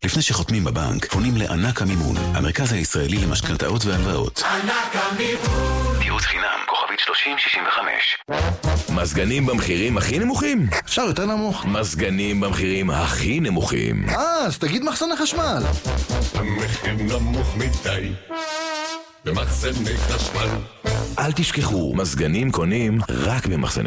לפני שחותמים בבנק, פונים לענק המימון, המרכז הישראלי למשכנתאות והלוואות. ענק המימון. ייעוץ חינם, כוכבית 3065. מזגנים במחירים הכי נמוכים? אפשר יותר נמוך. מזגנים במחירים הכי נמוכים. אז תגיד מחסן החשמל. המחיר נמוך מדי במחסני חשמל. אל תשכחו, מזגנים קונים רק במחסני